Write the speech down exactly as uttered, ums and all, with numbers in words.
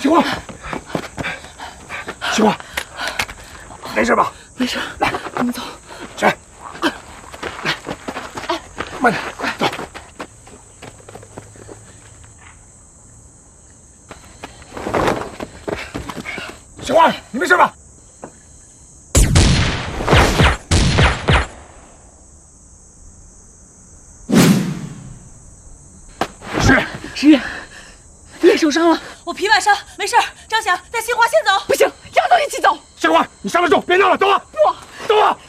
秦花，秦花，没事吧？ 没事， 来， 我们走。 去，来，慢点，快走。秦花，你没事吧？ 石月，你也受伤了， 我皮外伤，没事。张霞，带杏花先走。 不行，丫头一起走。 杏花，你刹得住，别闹了，走啊！ 不， 走啊！